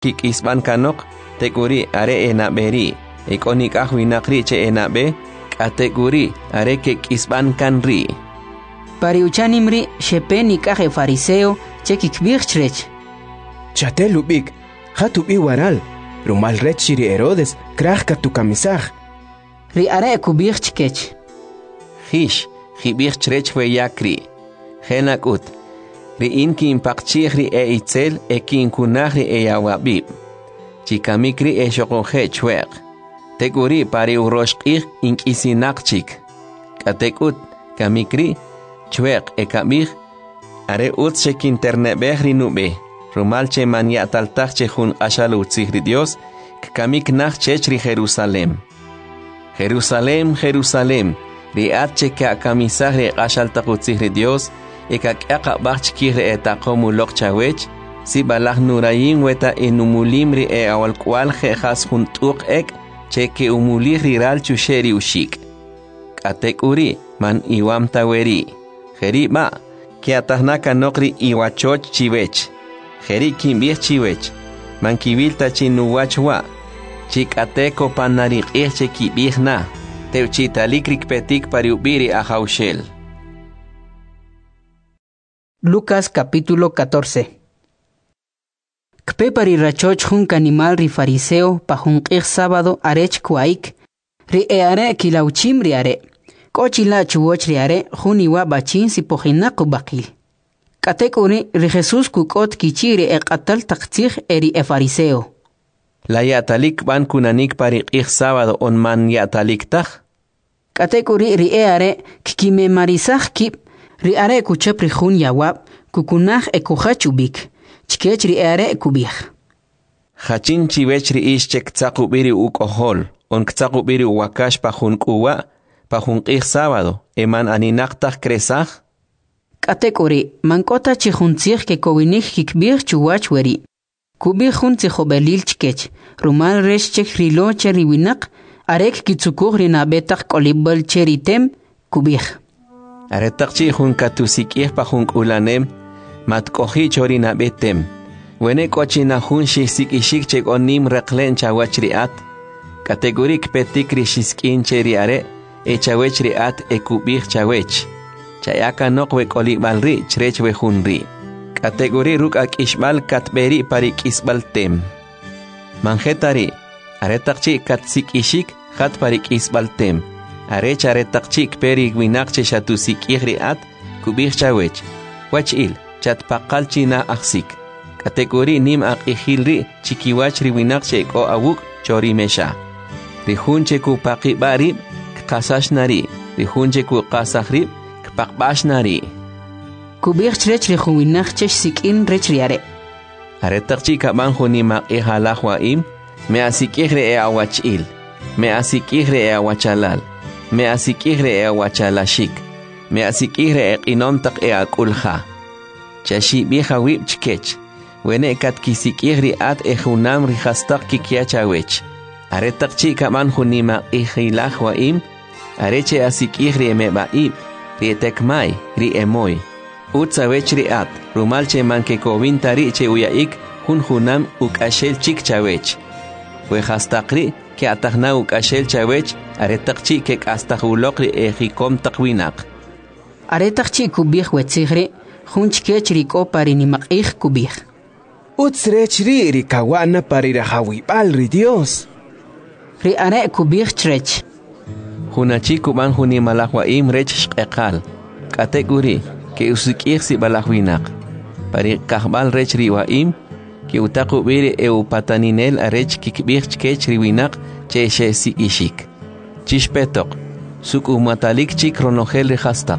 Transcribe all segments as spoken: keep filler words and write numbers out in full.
kik isban kanok, tekuri are enaberi, ikonik ahwinakri che enabe, kateguri are kik isban kanri. Pariuchanimri shepen ikaje fariseo che kikbirchrech. Chate lubik, hatubi waral, rumal rechiri Herodes, krahka tu kamisaj. Ri are kubirchkech. Hish, hibirchrech we yakri. Henakut. Ri inki impakchihri e itzel e kinkunahri e yawabib. Chikamikri e shokonje chwer. Teguri pari uroshkir ink isinakchik. Katekut, kamikri, chwer e kamir. Are utshek internebehri nube. Rumalche mania taltache hun ashalu tzihri Dios. Kamik nach chechri Jerusalem. Jerusalem, Jerusalem. Riat cheka kamisahre ashal takutzihri Dios. Eka kaka bachkire etakomu lokchawech. Si balah nurayin weta enumulimri e awal kwal jejas juntuk ek. Cheke umulihri ral chusheri ushik. Katek uri man iwam taweri. Jeri ma. Kiatahnaka nokri iwachoch chiwech. Jeri kimbir chiwech. Man kibilta chinuwachwa. Chikateko panarik eche kibirna. Teuchitalikrik petik pariubiri ajaushel. Lucas capítulo catorce. Kpe pari rachoch jun animal ri fariseo pa jun qir sábado arech kuaik. Ri e are kilauchim ri are. Kochila chuoch ri are jun iwa bachin si pojinaku bakil. Katekuri ri Jesus kukot kichiri e qatal taqtij eri e fariseo. La yatalik ban kunanik pari qir sábado on man yatalik taj. Katekuri ri e are kikime marisaj kip. Ri are kuchap ri jun yawab kukunaj e kuchachubik. Chkech ri are kubij. Hachin chiwech ri ish chek tzakubiri ukohol. On ktzakubiri wakash pa jun kuwa. Pa jun qir sábado. Eman aninaktaj kresaj. Katekuri mankota chihuntzij ke kowinik kikbir chuwach weri. Kubij jun tzihobelil chkech. Rumal resh chek rilo cheri winak. Arek kitsukuj ri nabetak kolibol cheritem kubij. Aretakchi jun katusikih pa jun ulanem. Matkohi chorina betem. Wene kochina jun shisik ishik chek onim reklen chawachriat. Kategorik petik rishiskin cheri are. E chawechriat e kubij chawech. Chayaka nokwe kolibalri chrechwe junri. Kategori ruk ak ishbal katberi parik isbaltem. Manjetari. Aretakchi katsik ishik hat parik isbaltem. Arech aretakchik peri winakche shatusik ihriat kubich chawech. Wach il, chat pakal china aksik. Kategori nim ak ihilri chikiwach riwinakche ko awuk chori mesha. Rihunche ku paki barib kasash nari. Rihunche ku kasakhrib kpakbash nari. Kubich chrech rihuinakche sikin rechriare. Aretakchik kaban hunim ak ihalahwaim. Me asikihre e awach il. Me asikihre e awachalal. Me asikihre e awachalashik. Me asikihre e inomtak e akulha. Chashi biha wib chkech. Wene kat kisikihri at e hunam rihastak kikiachawech. Aretak chika man hunima e hilahwaim. Areche asikihri e mebaib. Rietek mai, ri emoy. Utsawech ri at. Rumalche manke kovintari che uyaik. Hun hunam ukashel chik chawech. Wehastakri ke atahna ukashel chawech. Aretakchi kek astahulokri e hikom takwinak. Aretakchi kubij wetzigre, hunchkech riko parinimakij kubij. Utsrechri rikawana parirahawibal ri Dios. Ri are kubij chrech. Hunachi kuban hunimalahwaim rech shqeqal. Kategori ke usikih si balahwinak. Pari kahbal rech riwaim ke utakubiri e upataninel arech kikbij chkech riwinak cheshe si ishik. Chishpetok, suk umatalik chik ronogel rehastak.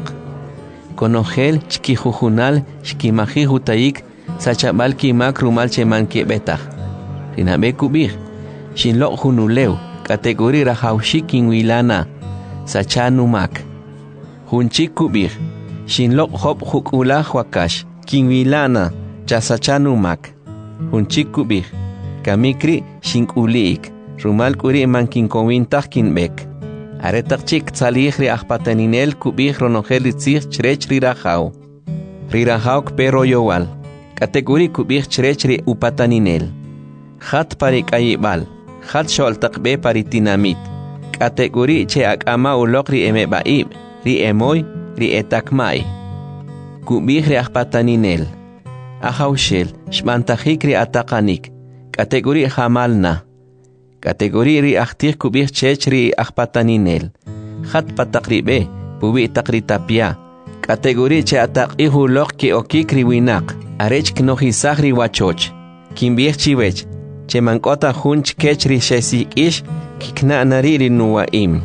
Konogel chkijujunal shkimaji hutaik sachabal kimak rumal cheman betach. Rinabe kubir, shinlok junuleu, kategori rahaushik kinwilana, sachanumak. Hunchik kubir, shinlok hop hukula wakash, kinwilana, chasachanumak. Hunchik kubir, kamikri shinkuliik, rumal kuri man kinkovintak kinbek. Aretak chik tzalih ri ahpataninel kubih ronogel itzih chrech ri rahau. Ri rahau kpero yowal. Kategori kubih chrech ri upataninel. Hat parik ayibal, hat sholtak be paritinamit. Kategori che akama ulok ri eme baib, ri emoy, ri etakmay. Kubih ri akpataninel. Ahaushel, shmantahik ri atakanik. Kategori hamalna. Kategori ri aktir kubih chech ri akpataninel. Hat patakribe, pubi takri tapia. Kategori che atak ihu lok ki okik ri winak. Arech knohisah ri wachoch. Kimbih chiwech. Che mankota hunch kech ri shesik ish. Kikna nari ri nuwaim.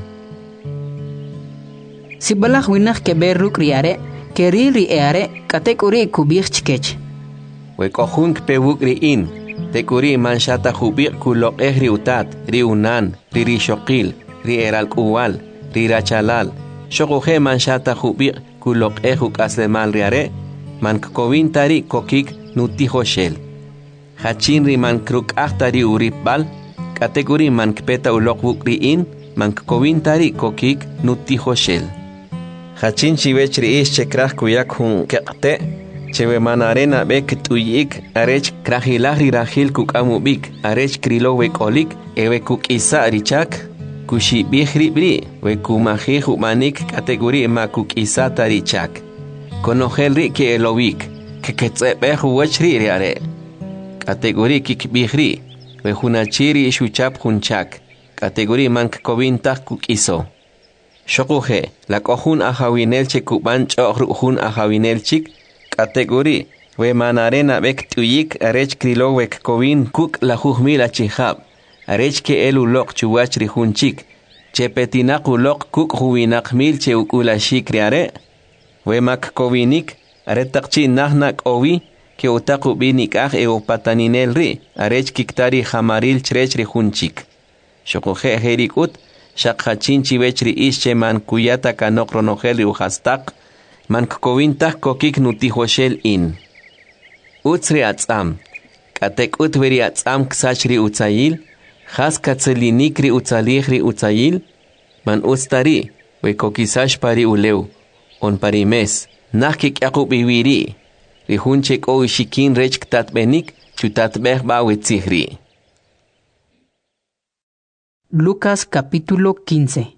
Si balak winak keberuk riare. Keri ri eare. Kategori kubih chkech. Wekohun kpewuk ri in. Tekuri manshata hubik kulok eh ri utat. Ri unan. Ri ri shokil. Ri eral kuwal. Ri rachalal. Shokohe manshata hubik kulok eh uk aslemal riare. Man kovin tari kokik nutiho shel. Hachin ri man kruk ahtari uripbal. Kategori man kpeta ulok wuk ri in. Man kovin tari kokik nutiho shel. Hachin chiwech ri ish chekrah kuyak hun kekte. Chewe man arena bek tuyik. Arech krahilah ri rahil kuk amubik. Arech krilo wek olik. Ewe kuk isa richak. Kushi bihri bri. We kumahi humanik kategori ma kuk isa tarichak. Konogel ri ke elowik. Que ketzebe huwachri riare. Kategori kik bihri. We hunachiri shuchap hunchak. Kategori mank kovintak kuk iso. Shokuhe. La kohun ahawinel che kuban chok hun ahawinel chik. Kategori. We manarena bek tuyik arech krilo wek kovin kuk la huhmila chihab. Arech ke elu lok chuwach ri hunchik. Che petinak ulok kuk huwinak mil che ukula shik riare. We mak kovinik. Aretakchi nahnak owi. Ke utaku binik ah e opataninel ri. Arech kiktari hamaril chrech ri hunchik. Shokohe herik ut. Shakhachin chiwech ri ische man kuyata kanok ronogel ri uhastak. Man kovintak kokik nutihoshel in. Utsri atzam. Katek ut veri atzam ksach ri utzayil. Has katzelinik ri utzalih ri utzayil. Man ustari. We kokisash pari uleu. On pari mes. Nakik yakub iwiri. Rihunchek o shikin rech ktatbenik. Chutatbeh ba wetzihri. Lucas capítulo quince.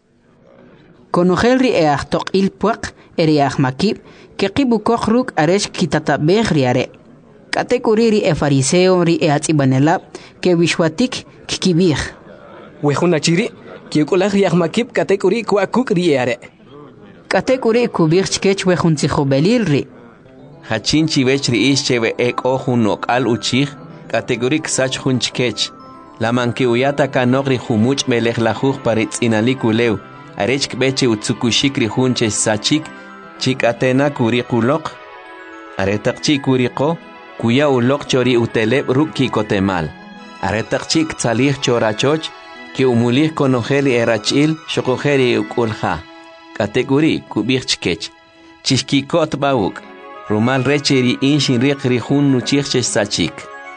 Conogel ri eachtok il puak. Eriach makib. Que kibukok ruk arech kitatabeh riare. Kategori ri e fariseo ri e atzibanelab. Que wishwatik kikibih. Wehunachiri. Kiukulak riach makib kategori kuakuk riare. Kategori kubih chkech wehuntzihobelil ri. Hachin chivech ri ish chewe ek ohunok al uchich. Kategori ksach hunchkech. La manke uyata kanok ri humuch melech lajuj paritz inalikuleu. Arech kbeche utsukushik ri hunche sachik. Chik atena kuri kulok. Aretakchi kuriko. Kuya ulok chori uteleb ruk kikotemal. Aretakchi ktzalih chorachoch. Ki umulih konogeli erachil shokogeli ukulha. Kategori kubich chkech. Chishkikot bauk. Rumal recheri inshin rik rihun nuchich sachik.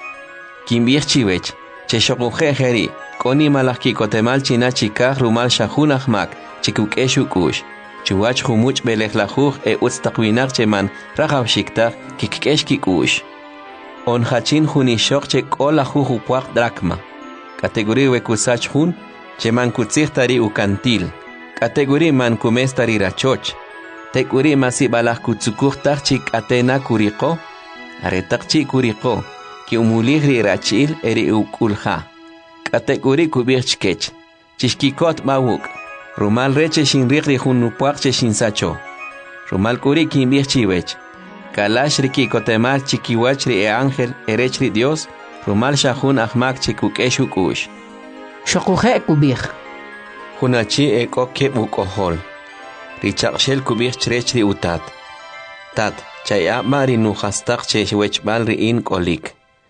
Kimbich chiwech. Che shokogeli. Koni malach kikotemal china chikah rumal shahunach mak. Chikukeshu kush. Chuwach humuch belech lajuj e utztakwinak cheman rajav shiktar kikkesh kikush. On hachin hunishok che kol lajuj upuak drakma. Kategori wekusach hun cheman kutzirtari ukantil. Kategori man kumestari rachoch. Tekuri masibalach kutsukuhtar chik atena kuriko. Aretak chik kuriko. Ki umulihri rachil eri ukulha. Kategori kubirchkech. Chishkikot mawuk. Rumal reche shinrik ri hunupuak che shinsacho. Rumal kuri kimbich chiwech. Kalash riki kotemal chikiwach ri e ángel erech ri Dios. Rumal shahun ahmak chikukeshu kush. Shokuhe kubich. Hunachi e koke bukohol. Richakshel kubich chrech ri utat. Tat, chaya mari nuhastak che wechbal ri in kolik.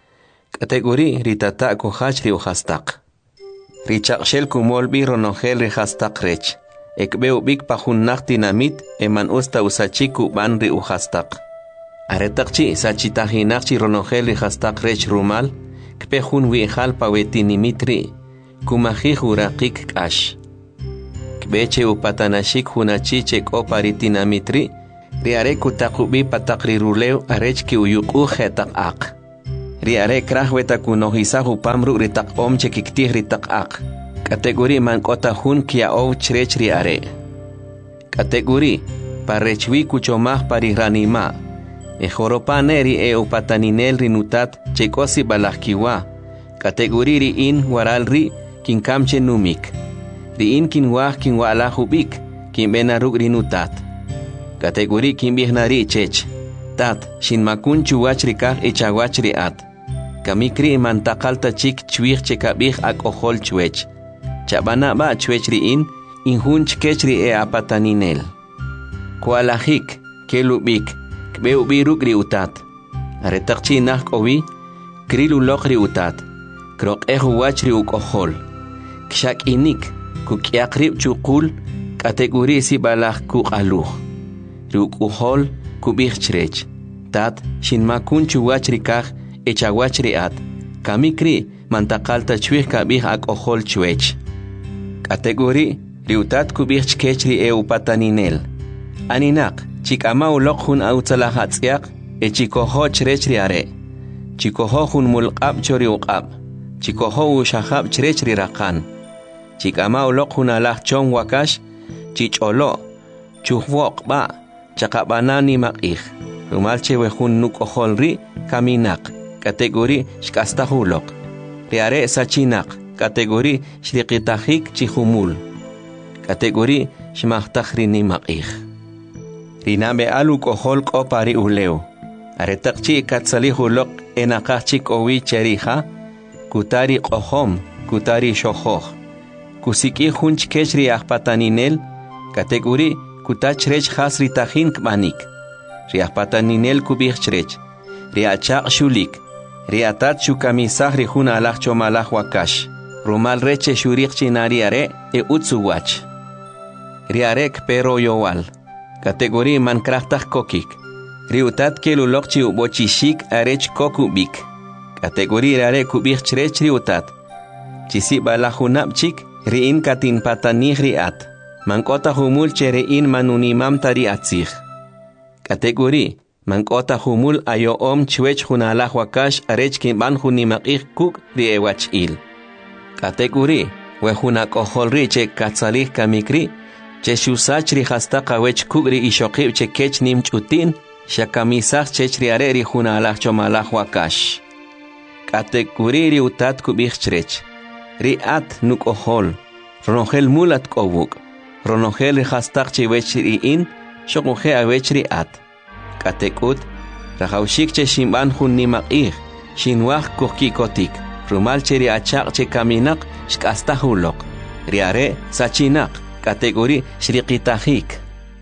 Kategori ritata kuhach ri uhastak. Richakshel kumol bi ronogel ri hastak rech. Ekbeu bik pahunnak dinamit eman usta usachiku ban ri uhastak. Aretakchi sachitahinakchi ronogel ri hastak rech rumal. Kpehun wihal pawetinimit Kumahih urakik kash. Kbeche upatanashik hunachichek o paritinamit ri. Riare kutakubi patakri ruleu arech ki uyuk uhetak ak. ri are krah weta kunohisahu pamru ritak om chekiktih ritak ak. Kategori mankota hun kia ou chrech ri are. Kategori parechwi kuchomah pariranima. E joropane ri e upataninel rinutat chekosi balahkiwa. Kategori ri in waral ri kinkamche numik. Ri in kinwah kinwala hubik kinbenaruk rinutat. Kategori kinbihnari chech. Tat shinmakun chuwach rikah echawach riat. Kamikri mantakalta chik chwih chekabih ak ohol chwech. Chabana ba chwech ri in inhun chkech ri e apataninel. Kualahik kelubik kbeubiruk ri utat. Aretakchi nah kowi krilulok ri utat. Krok ehuwach ri ukohol. Kshak inik kukiakrib chukul kategori si balah kukaluh. Ri ukuhol kubih chrech. Tat shinmakun chuwach rikah echawach riat. Kamikri mantakalta chwih kabih ak ohol chwech. Kategori riutat kubih chkech ri e upataninel. Aninak chikama ulok hun autzalahatzyak e chikoho chrech ri are. Chikoho hun mulqab chori uqab. Chikoho ushahab chrech ri rakan. Chikama ulok hun alah chong wakash chicholo chuhwok ba chakabanani makih. Rumalche we hun nukohol ri kaminak. Kategori shkastahulok. Ri are sachinak. Kategori shriqitahik chihumul. Kategori shmahtahrini makih. Rinabe alu kohol ko pari uleo. Aretakchi katsalihulok enakachik owi cheriha. Kutari kohom, kutari shohoh. Kusiki hunch kechri ahpataninel. Kategori kutachrech hasri tahin kmanik. Riahpataninel kubih chrech. Riachak shulik. Riatat shukamisah rihun alah chomalah wakash. Rumal reche shurik chinari are e utsuwach. Riarek pero yowal. Kategori mankrahtah kokik. Riutat kelulok chi ubochishik arech kokubik. Kategori riare kubik chrech riutat. Chisi balahunap chik riin katin patanih riat. Mankota humul che riin manunimam tari atzich. Kategori mankota humul ayo om chwech hunalah wakash arech kimban hunimakik kuk riewach il. Kategori wehuna kohol ri che katsalih kamikri che shusach ri hasta kawech kugri ishokib che kech nim chutin shakamisach chech ri are ri huna alah chomalah wakash. Kategori ri utat kubich chrech. Ri at nuk ohol. Ronogel mulat kowuk. Ronogel ri hasta chewech ri in shokuhe awech ri at. Katekut rahaushik che shimban hun nimakih shinwah kokikotik. Rumal cheri achak che kaminak shkastahulok. Riare sachinak. Kategori shriqitahik.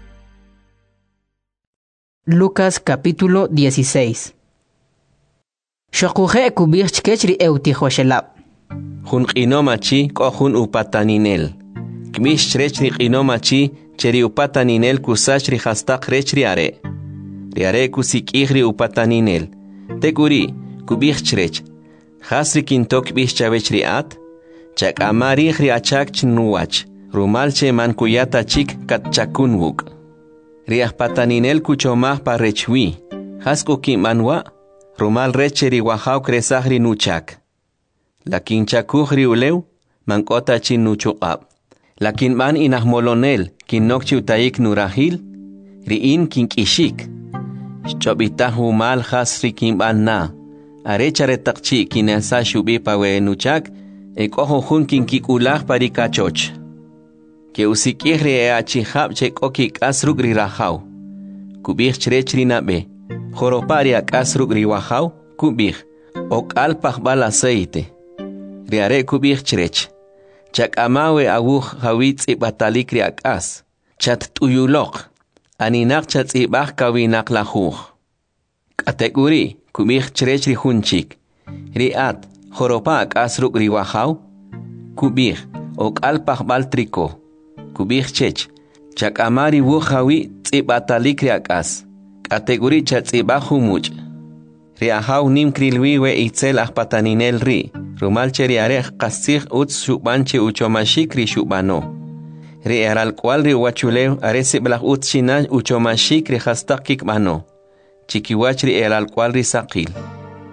Lucas capítulo dieciséis. Shokuje kubir chkechri eutihoshelab. Hun qinomachi ko hun upataninel. Kmish chrechri qinomachi cheri upataninel kusachri hastak rechri are. Riare kusikihri upataninel. Teguri kubir chrech. Hasri kintok bish chavech riat, chak amari riachak chnuwach, rumalche mankuyata chik kat chakunwuk. Riach pataninel kuchomah parechwi, hasko kimanwa, rumal reche riwahau kresahri nuchak. Lakin chakuh riuleu, mankota chin nuchuqab. Lakin man inahmolonel, kinokchi utaik nurahil, riin kinkishik. Chobitahu mal hasri kimban na. Arechare takchi kinasa shubi pawe nuchak e koho hun kinkikulah parikachoch. Ke usikihri e achihab che koki kasrugri rahau. Kubih chrechri nabe. Joropari akasrugri wahau kubih. Ok alpah bal aceite. Riare kubih chrech. Chak amawe awuh hawitz ibatalikri akas. Chat tuyulok. Aninak chat ibah kawinak lahuh. Kategori kubih chrechri hunchik. Riat, joropa akasruk riwahau. Kubih, ok alpah baltriko. Kubih chech. Chak amari wuhawi tzibatalikri akas. Kategori chat tsibahu much. Riahau nim krilwiwe itzel ahpataninel ri. Rumalche riarech kasih utz shubanche uchomashik ri shubano. Ri eral cual ri wachuleu aresiblah utz shinaj uchomashik ri hastakik mano. Chikiwachri el al cual risakil.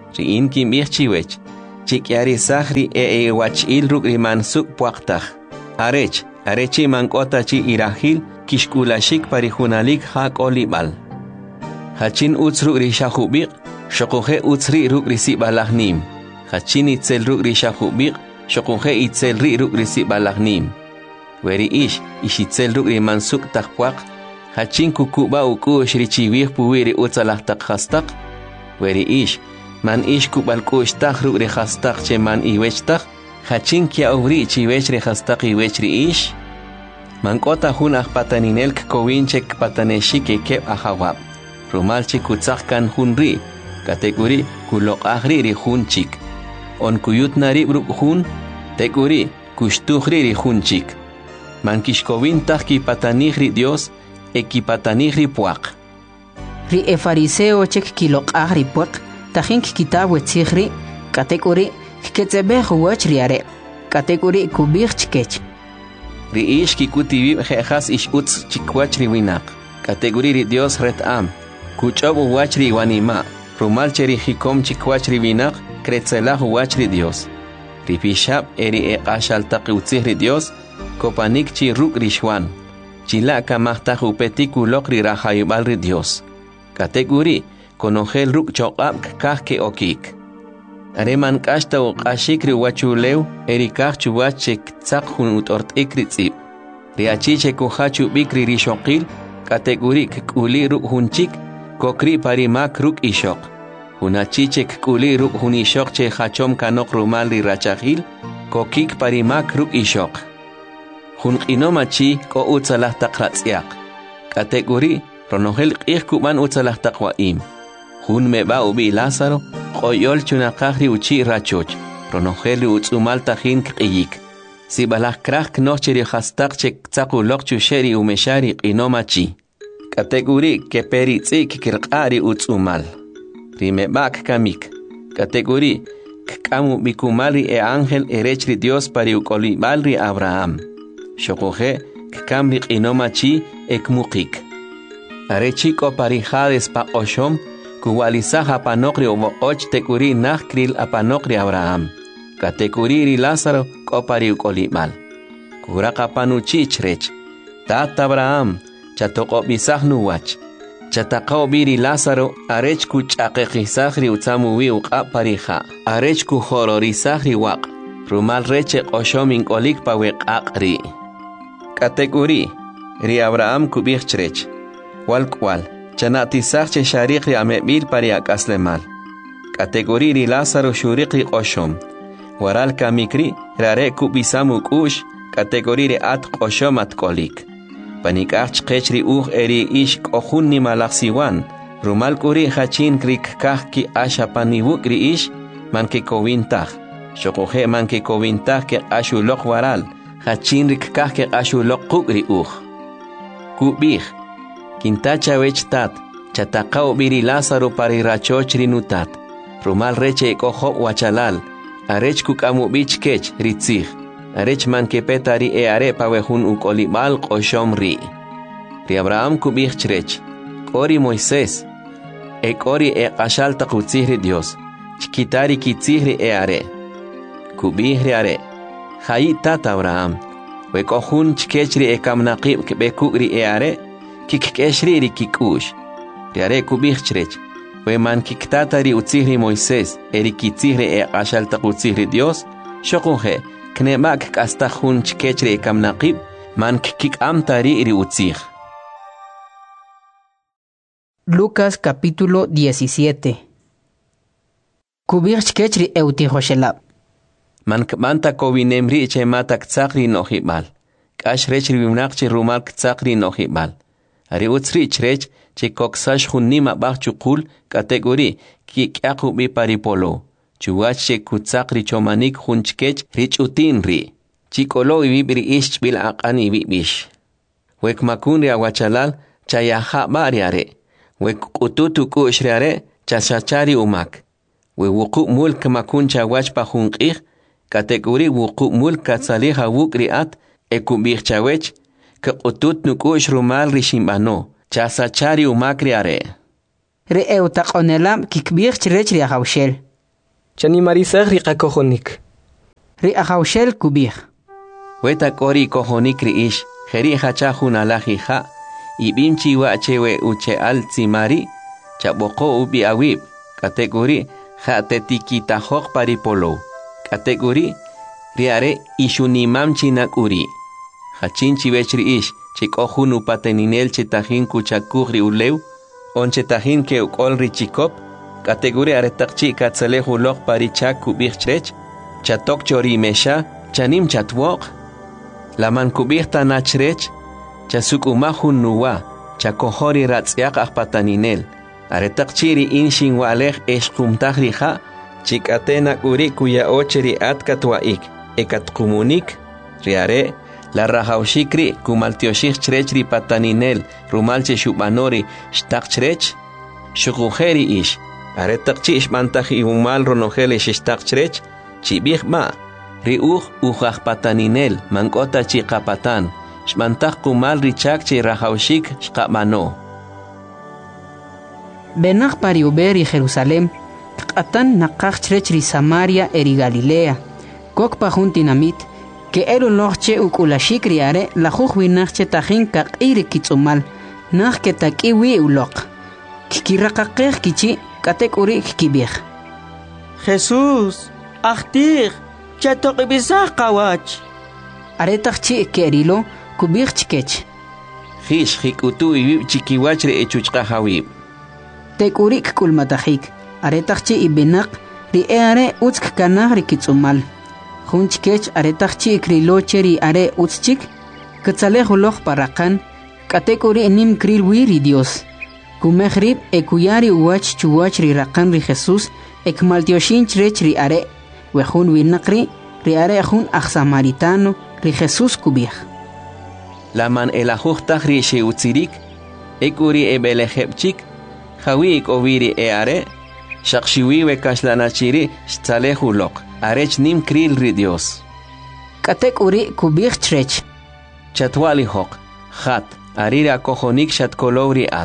ri in kim ich chiwech chikyari sahri e e wach il rugri mansuk puaqtaj arech arechi mankota chi irahil kishkulashik parijunalik hak olibal hachin utz rugri shahubiq shokuhe utzri rugri sibalahnim hachin itzel rugri shahubiq shokuhe itzel ri rugri sibalahnim weri ish ishitzel rugri mansuk takpuaq hachin kukuba ukush richiwih puwiri utzalah takhastak weri ish man ish kubal kush tak rugri khastak che man iwechtak hachin kia uri chiwech re khastak iwech ri ish man kota hun ah pataninel kowinchek pataneshike kep ahawab rumal chi kutzak kan hun ri kategori kulok ahri ri hun chik on kuyut nari bruk hun teguri kushtuhri ri hun chik man kishkovin tak ki patanihri Dios ekipatanihri puaq ri e fariseo chek kilok ahri puaq tajin kitab wetzihri kategori ketzebeh wach riare kategori kubich chkech ri ish kikutibib jejas ish utz chikwach ri winak kategori ri Dios ret am kuchobu wach ri wanima rumal cheri hikom chikwach ri winak kretzelah wach ri Dios ri pishab eri e qashal taqiutzih ri Dios kopanik chi ruk ri shwan chila kamahtaj upetikulok ri rahayubal ri Dios kategori konongel ruk choqab kahke okik areman kashta u qashikri wachulew erikah chuwach chek tzaq hun utort ikri tzib riachiche kuhachu bikri rishokil kategori kuli ruk hunchik kokri parimak ruk ishok hunachiche kuli ruk hun ishok che hachom kanok rumal ri rachahil kokik parimak ruk ishok hun qinomachi ko utzalah taqratzyak kategori ronogel qih kuban utzalah taqwaim hun meba ubi Lázaro qoyol chunaqahri uchi rachoch ronogeli utzumal tajin qiyik si balah krah knocheri khastaq chek tsaqu loqchu sheri umeshari qinomachi kategori ke peri tsik kirqari utzumal rimebak kamik kategori kamu bikumali e ángel erechri Dios pari ukoli balri Abraham shokoje kamri qinomachi ekmuqik arechiko pari hades pa oshom kuwalisah apanokri obo och tekuri nakril apanokri Abraham katekuri Lázaro kopari ukolimal kuraka panuchi chrech tat Abraham chatoko bisah nuwach chataqo biri Lázaro arech ku chaqeqisahri utsamuwi uqa parija arech ku hororisahri waq rumal reche qoshomin kolik paweq aqri katekuri ri Abraham kubih chrech wal kwal chanatisach che shariqri amebil pariak aslemal kategori ri Lázaro shuriqri qoshom waral kamikri rare kubisamu kush kategori ri at qoshom at kolik panikach qechri uh eri ish qohunni malaxiwan rumal kuri hachin krik kahki asha paniwukri ish manke kowintah shokoje manke kowintah ke ashulok waral hachin rik kahke ashulok kukri uh kubih kintacha wechtat chataqao biri Lázaro pari rachochri nutat rumal reche kojo wachalal arech kukamu bich kech ritzih arech man kepetari e are pawehun ukolimal qoshom ri ri Abraham kubich chrech kori Moisés e kori e qashal taqutzihri Dios chkitari kitzihri e are kubihri are hayi tat Abraham we kohun chkechri e kamnaqib kebekugri e are kikeshri ri kikush riare kubich chrech we man kiktatari utzihri Moisés eri kitzihri e qashal taqutzihri Dios shokuhe knemak kastajun chkechri kamnaqib man kik amtari ri utzih. Lucas capítulo diecisiete. Kubich chkechri eutihoshelab man kmanta kovinemri che matak tsakri nohibal kash rechri bimnaqchi rumal tsakri nohibal ari utsri chrech che koksash khunima bachukul kategori ki kyaqu bi paripolo chuwach che kutsakri chomanik khunchkech richutin ri chikolo ibibri ish bil aqani bibish wek makun ri awachalal chayaha bariare wek qututu kushriare chashachari umak we wuqu mulk makun chawach pa khunqih kategori wuqu mulk katsaliha wukriat ekubich chawech ke qutut nukush rumal rishimbano chasachari umakri are re eutaqonelam kikbich chrech ri hawshel chanimarisaj riqa kojonik. Ri ahawshel kubij. Weta kori kojonik ri ish, jeri hacha junalaji ha, ibim chiwa chewe uche al tsimari, chaboko ubi awib, kategori ha tetikita hok paripolo, kategori riare ishunimam chinak uri. Hachin chiwechri ish, chikojun upateninel chetajin kuchakugri ulew, on chetajin ke ukol richikop, kategori aretakchi katzalehu lok parichak kubich chrech, chatok chori mesha, chanim chatwok, laman kubich tanachrech, chasuk umahun nuwa, chakohori ratzyak ahpataninel, aretakchiri inshin walech eshkumtagri ha, chikatena uri kuya ocheri atkatwaik, ekatkumonik, riare, la rajaushikri kumaltioshik chrechri pataninel rumalche shubanori shtak chrech shukujeri ish aretakchi ishmantaji umal ronojele shtak chrech chibig ma riuj ujaj pataninel mankota chiqapatan shmantaj kumal richak chi rajaushik shqamano Benach pari uberi Jerusalem qatan naqaj chrechri Samaria eri Galilea kokpa juntinamit que ero noche ukulashik riare la jujuinachche tajin kakiri kitsumal nach que takiwi ulok kikiraqaqej kichi katekuri kibij Jesús ahtir chatoqibisaj qawach aretaqchi kerilo kubij chikech Hish hikutu ibib chikiwachre echuchqa hawib tekurik kulmatajik aretaqchi ibenaq ri are utsk kanaj ri kitsumal Junchkech aretakchi krilocheri are utschik, katzalejoloch parakan, katekori nim krilwiri Dios. Kumehrib ekuyari uwach chuwachri rakan ri Jesus, ekmaltioshin chrechri are, wejun winakri, ri are jun samaritano, ri Jesus kubij. Laman elajuhtaj ri sheutzirik, ekuri ebelejepchik, hawik oviri e are, shakshiwiwe kashlanachiri shtzalejulok. Arech nim kril ri Dios. Katek uri kubich trech. Chatwali hok, hat, arira kojonik shatkolowri at.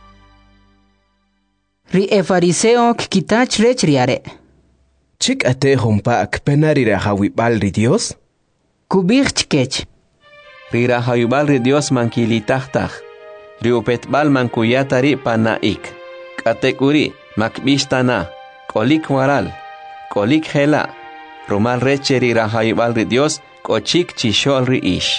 Ri e fariseo kikita trech riare. Chik ate humpa akpenari rahawibal ri Dios? Kubich chkech. Ri rahawibal ri Dios mankilitahtah. Ri upetbal mankuyatari panaik. Katek uri makbishtana. Kolik waral. Kolik hela. Rumal recheri rahayibal ri Dios kochik chishol ri ish.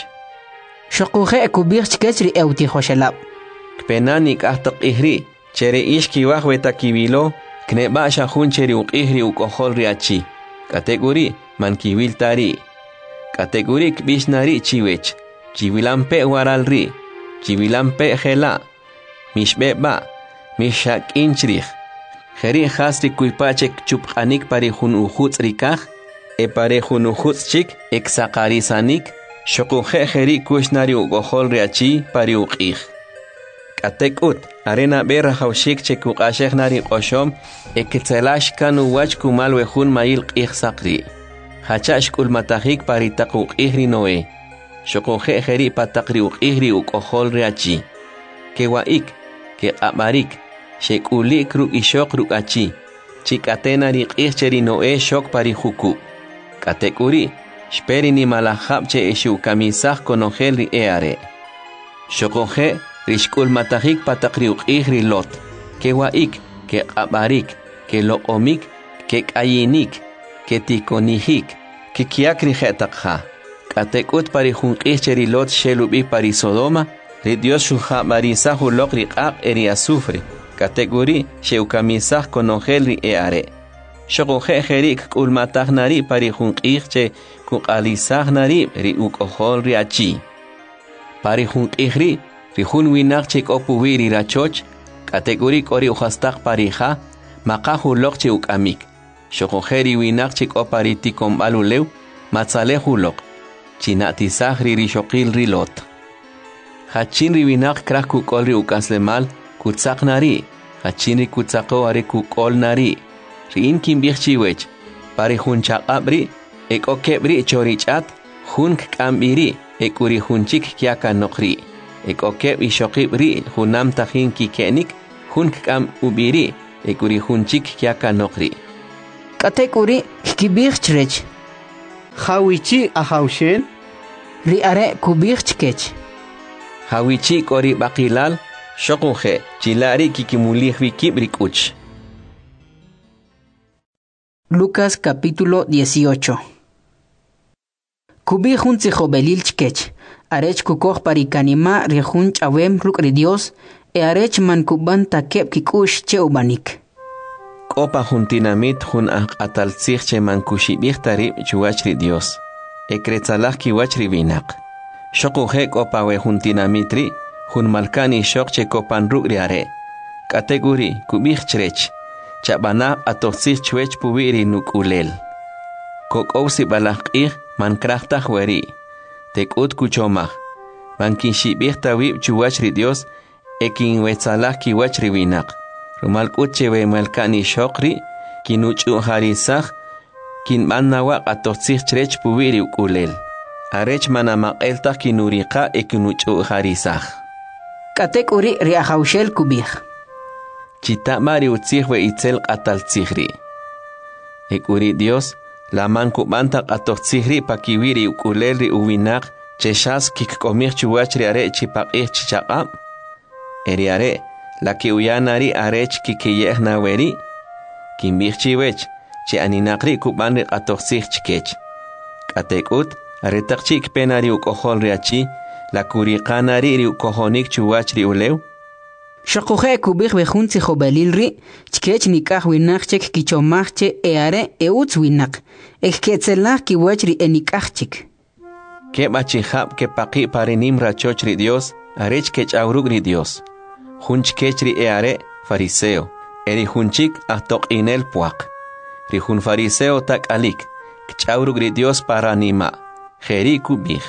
Shokuje kubich chkechri euti hoshelab. Kpenanik ahtak ihri, chere ish kiwah weta kibilo, kneba shahun cheri uk ihri ukohol ri achi. Kategori man kiwil tari. Kategori kbishnari chiwech, chiwilampe waral ri, chiwilampe hela, mishbeba, mishak inchrich. Jeri hasri kuipachek chupkanik pari hun ujuts rikaj, e pare hun ujuts chik, eksakarisanik, shokuje jeri kushnari ugohol riachi pari uqij. Katek ut, arena berra haushik chekukashek nari oshom, eketzelash kanu wach kumal wehun mail qij sakri. Hachash kulmatajik pari takuk ihri noe. Shokuje jeri patakri uqijri ugohol riachi. Kewaik, ke amarik, Shek uli kruk ishok ruk achi. Chikatena ri qihcheri noe shok pari huku. Katekuri, shperi ni malahab che eshu kamisah konogel ri eare. Shokoje, rishkul matajik patakri uqihri lot. Ke waik, ke abarik, ke loomik, ke kayinik, ke tikonihik, ke kiakri jetakha. Katekut pari hun qihcheri lot shelubi pari Sodoma, ri Dios shuha marisahu lok ri qaq eri azufre. Kategori sheukamisah konogel ri eare. Shokoje jerik kulmatah nari pari junqihche kukalisah nari ri ukohol ri achi. Pari junqihri ri jun winak chik opuwiri rachoch. Kategori kori uhastak parija makahu lokche ukamik. Shokoje ri winak chik opari tikombalu lew matzalehu lok. Chinatisah ri rishokil ri lot. Hachin ri winak krak kukol ri ukaslemal kutsak nari, hachinri kutsako are kukol nari. Riin kimbich chiwech, pari hun chaqabri, ek okebri chorichat, hun kambiri, ek uri hunchik kiaka nokri. Ek okeb ishokibri, hunam tajin kikenik, hun kam ubiri, ek uri hunchik kiaka nokri. Katekuri kibirchrech. Hawichi ahawshen. Ri are kubirchkech. Hawichi kori bakilal shokunje chilari kikimulih wikibrik uch. Lucas capítulo dieciocho. Kubi junzi jobelil chkech. Arech kukoj parikanima rejun chawem rukri Dios. E arech man kuban takep kikush che ubanik. Kopa juntinamit jun atalzich che man kushibich tarib chuachri Dios. E kretzalach kiwachri binak. Shokuje kopa we juntinamitri jun malkani shok che kopan rukri are. Kategori kubich chrech. Chabana atoxich chwech pubiri nukulel. Kok ousi balakir man krachtach weri. Tek ut kuchomach. Man kinshibich tawib chuachri Dios. Ekin wetzalach kiwachri binak. Rumal utche we malkani shokri. Kinuchu harisach. Kin mannawa atoxich chrech pubiri ukulel. Arech manamak eltach kinurika ekinuchu harisach. Katek uri riahaushel kubich. Chita mari utzich we itzel ataltzihri. Ekuri Dios, la man kubanta atoxihri pakiwiri ukulelri uwinak, cheshas kikkomich chuachri are chipakich chichaqam. Eri are, la ki uyanari arech kikiyeh naweri. Kimbich chiwech, che aninakri kubanri atoxich chikech. Katekut, aretakchik penari ukohol riachi, la kurikanari ri ukohonik chuachri ulew. Shokuje kubich bejunzi jobelilri, chkech nikah winachchek kichomachche eare eutz winak. Eketzelach kiwachri enikachchik. Ke bachihab ke paki parinim rachochri Dios, arech kech aurugri Dios. Hunch kechri eare fariseo. Eri hunchik ahtok inel puak. Ri hun fariseo tak alik. Kech aurugri Dios paranima. Jeri kubich.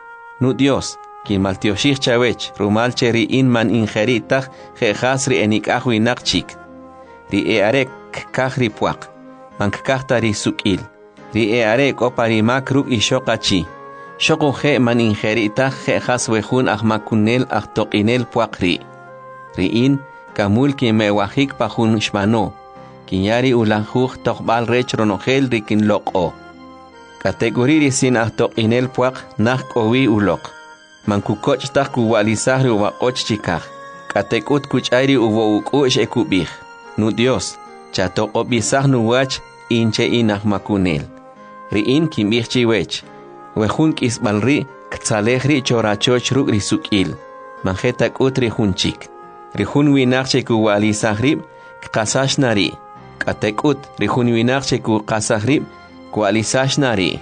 Nu Dios. Kin maltioshich chawech, rumal cheri in man injeritach, jejasri enik ahuinak chik. Ri earek kahri puak, man kahtari sukil. Ri earek oparimak ruk ishokachi. Shoko je man injeritach, jejas wejun ahmakunel ahtokinel puak ri. Ri in, kamul ki mewahik pahun shmano. Kinyari ulanjuj tokbal rech ronogel rikin loko. Kategoriri sin ahtokinel puak, nah kowi ulok. Man kukoch tak kuwalisahri uwa och chikaj. Katekut kuchairi uwo ukush ekubich. Nu Dios, chato obisah nu wach inche inach makunel. Ri in kimbich chiwech. Wejun kisbalri ktzalejri chorachoch ruk risukil. Manjetak utri hunchik. Rihun winachche kuwalisahrib kkasash nari. Katekut rihun winachche kukasahrib kuwalisash nari.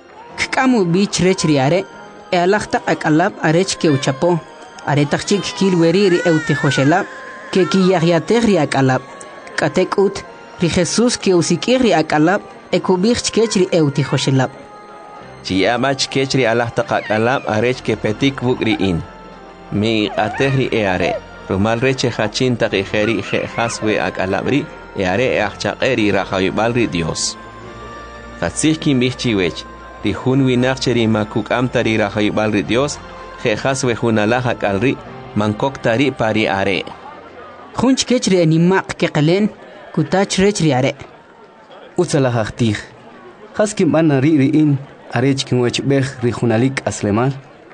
Kkamu bich rech riare. E alachta akalab arech ke uchapo. Aretachik kilweri ri eutijoshelab. Ke kiyahyatech ri akalab. Katek ut ri Jesus ke usikir ri akalab. E kubich chkech ri eutijoshelab. Chiyamach kech ri alachta akalab arech ke petik buk ri in. Mi atech ri eare. Rumal reche hachin tak ejeri jehaswe akalabri. Eare e achchaqeri rajayubal ri Dios. Katzich kimbich chiwech. Ri hun winachcheri makuk amtari rajaybal ri Dios, jejas wejunalajak alri, mankok tari pari are. Junch kechri animak kekelen, kutach rechri are. Utzalajachtig, haskim bana ri ri in, arech kinwech bech ri hunalik aslemal.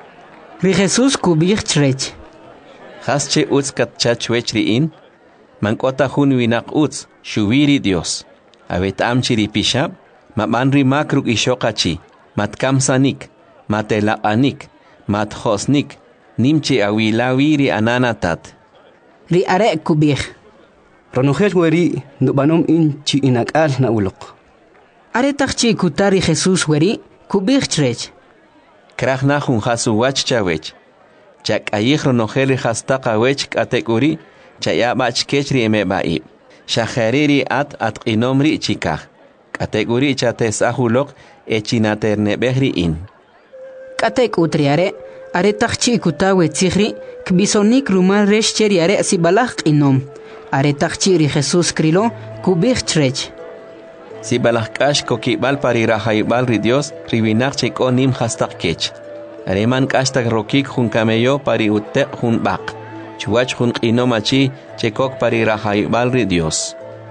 Ri Jesus kubich chrech. Hasche utz katchachwech ri in, mankota hun winak utz, shuwiri Dios. Avet amchiri pishab, mamanri makruk ishokachi. Matkamsanik, matelapanik, mathosnik, nimchi awilawiri ananatat. Ri are kubich. Ronogel weri nubanom in chi inakal na ulok. Are takchi kutari Jesus weri kubich chrech. Krach nachun hasu wach chawech. Chak ayich ronogel hastaka wech kategori, chayabach kechri emebaib. Shahariri at at inomri chikach. Kategori chates ahulok echinaterne behri in. Katek utriare, are takchi kutawe tzihri, kbisonik rumal resh cheriare sibalach inom. Are takchi ri Jesus krilo, kubich chrech. Sibalach kash kokibal pari rahaybal ri Dios, ribinak chek onim hastak kech. Areman kastak rokik hun kameyo pari utte hun bak. Chuach hun inomachi chekok pari rahaybal ri Dios.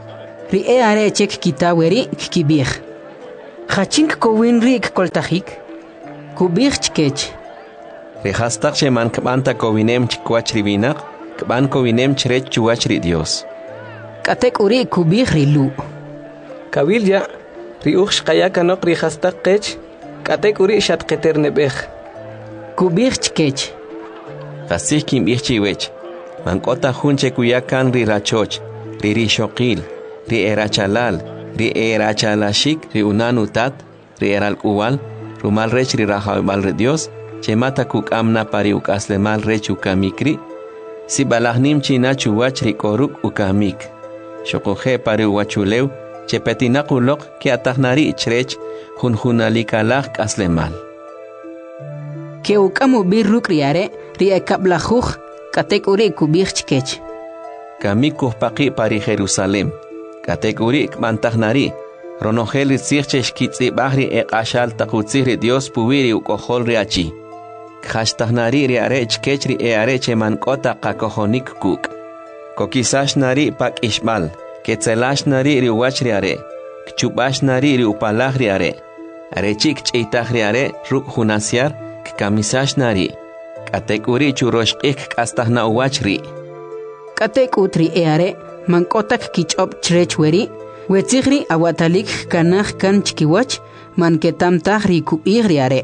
ri e are chek kitaweri kibih. Hachink kowin rik koltajik. Kubih chkech. Ri hastaq sheman kbanta kowinem chkwach ribinak, kban kowinem chrech chuwach ri Dios. Katek uri kubih rilu. Kabilya, ri uxsh qayakanok ri hastaq qech, katek uri shatqeter nebej. Kubih chkech. Qasih kimbih chiwech. Mankota junche kuyakan ri rachoch, ri rishoqil, ri erachalal, ri erachalashik, ri unanutat, ri eralkuwal, rumal rech ri rajawimal ri Dios, chemata kukamna pari ukaslemal rech ukamikri, si balahnim china chuwach ri koruk ukamik. Shokoje pari uwachulew, chepetinakulok ki atahnari ichrech, junjunalikalak kaslemal. Ke ukamu birruk riare, ri ekablajuj, katek uri kubih chkech. Kamikuh paqi pari Jerusalem. Katek uri kmantahnari. Ronogel rizirchesh kitzi bahri eqashal takutziri Dios puwiri ukohol riachi. Khashtahnari riare chkech ri eare chemankota qakohonik kuk. Kokisash nari pak ishmal. Ketzelash nari ri uwach riare. Kchubash nari ri upalaj riare. Arechik cheitaj riare ruk hunasiar kamisash nari. Katek uri churoshqik kastahna uwachri. Katek utri eare, mankotak kichop chrech weri, wetzigri awatalik kanach kan chkiwach, manketam tahri kubigri are.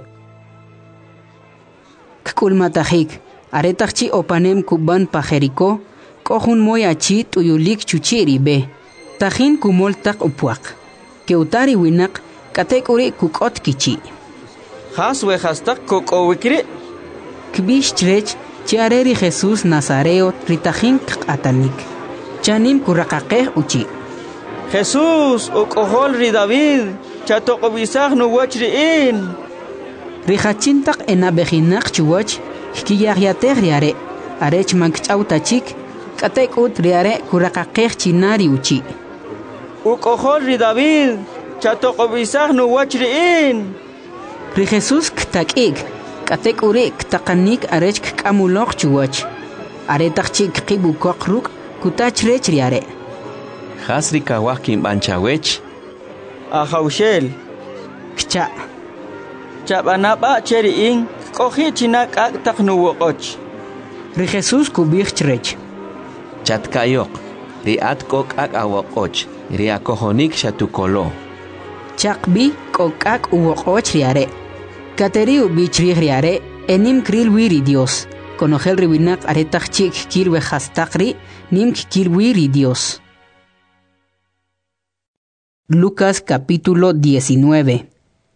Kkulmatajik, aretachchi opanem kuban pajeriko, kohun moyachi tuyulik chuchiri be. Tajin kumoltak upuak. Keutari winak, katek uri kukot kichi. Haswe hastak kokowikri. Kbish chrech, chiareri Jesús Nazareo ritajin atanik. Chanim kurakakeh uchi. Jesús, okohol ri David, chatokobisag no wachriin. Rijachintak enabejinak chuwach, hkiyagyateh riare, arech mankchautachik, katek ut riare kurakakeh chinari uchi. Okohol ri David, chatokobisag no wachriin. Ri Jesús ktakik. Katek uri ktakanik arech kkamulok chuwach. Aretachchi kibukok ruk kutach rech riare. Hasri kawak kimbanchawech. Ahaushel. Kcha. Chabanapa cheriin kohi chinak ak taknuwokoch. Ri Jesús kubich chrech. Chatkayok. Ri atkok ak awokoch. Ri akohonik shatukolo. Chakbi kok ak uwokoch riare. Kateriu bichriare, enim kril wiri Dios. Conogel ribinak aretachik kirwe hastakri, nim kirwiri Dios. Lucas capítulo diecinueve.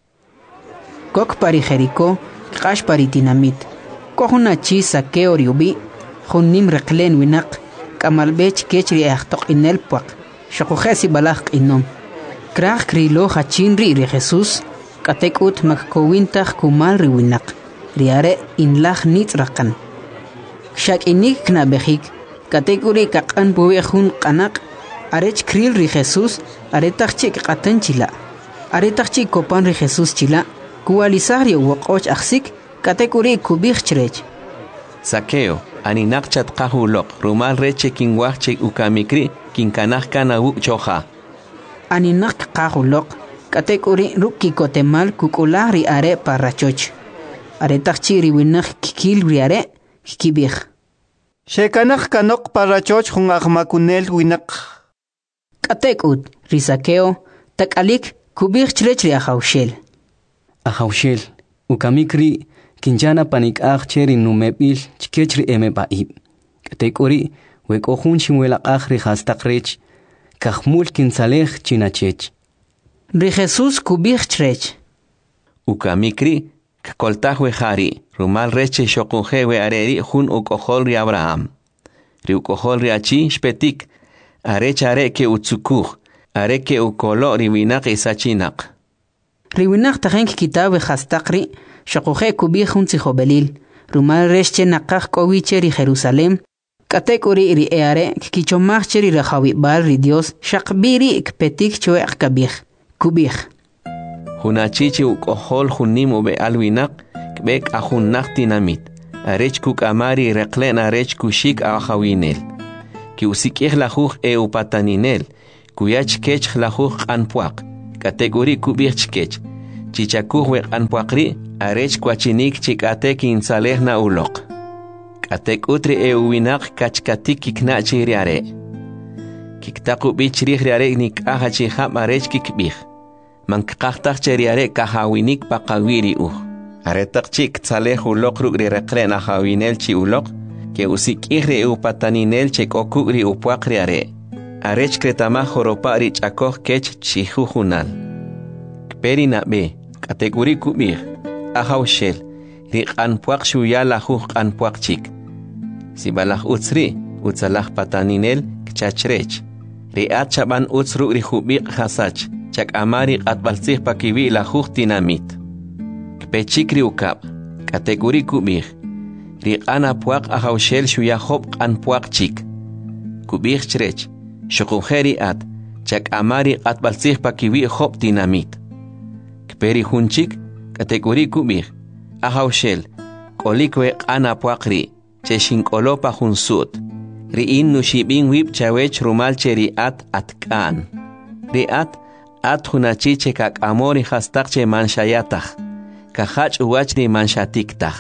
Kok pari Jericó, kash pari tinamit. Kohunachi sakeo riubi, hunim reklen winak, kamalbech kechri achtok inel puak, shakujesi balak inom. Krach krilo hachinri ri Jesús, katek ut makkowintach kumal riwinak, riare inlach nitzrakan. Shak inik knabehik, katek uri kakan buwehun kanak, arech kril ri Jesús, aretachik katan chila. Aretachik kopan ri Jesús chila, kualisari wakoch aksik, katek uri kubich chrech. Sakeo, aninak chat kahulok, rumal reche kinwachche ukamikri, kinkanach kanawuk choja. Aninak kahulok, katek uri ruki kotemal kukulari are parachoch. Aretachchi riwinak kikil riare, kikibih. Shekanak kanok parachoch hun agmakunel winak. Katek ut, risakeo, takalik kubich chrech ri ahaushel. Ahaushel, ukamikri, kinjana panik ah cheri numepil, chikechri eme baib. Katek uri, wekohun chimwela ahri hastakrech, kahmul kinsalech chinachech. Ri Jesús kubich chrech. Ukamikri, kakoltajwe hari, rumal reche shokunjewe areri hun ukohol ri Abraham. Ri ukohol ri achi shpetik, arech are ke utsukuj, are ke ukolo ri winak isachinak. Ri winak tajenk kitabe hastakri, shokuje kubich hun tzihobelil, rumal reche nakaj kowiche ri Jerusalem, katek uri ri eare, kikichomach cheri rajawi bal ri Dios, shakbiri kpetik chwe akabich. Kubich. Hunachichi ukohol hunim ube alwinak, kbek ahunak tinamit. Arech kuk amari reklen arech kushik ahawinel. Ki usikih lajuj e upataninel. kuyach kech lahuj anpuak kategori kubich kech chichakuj we anpuakri arech kwachinik chikate kinsalehna ulok katek utri euwinak kachkatik kiknachi are kiktaku bichrih are nik ahachi ham arech kikbih mankaqtaq cheriare kahawinik paqawiri u aretak chik tsaleh ulok rugri reqren ahawinel chi ulok que usikihre u pataninel chek okugri u puakri are arech kretama joropari chakoj kech chihujunal kperi na be kategori kubir ahawshel riqan puak shuya la huqan puak chik sibalah utsri utsalah pataninel kchachrech riat chaban utsru ri hubiq hasach chak amari qatbalsih pakiwi la huq dinamit kpechikri ukab kategori kubir riqana puak ahawshel shuya hop qan puak chik kubir chrech shukujeri at chak amari qatbalsih pakiwi hop dinamit kperi hunchik kategori kubir ahawshel kolikwe qana puakri cheshin kolopa hunsut riin nushibin wib chawech rumal cheri at atkan riat at hunachi chekak amori hastak che manshayatah kahach uwachri manshatiktak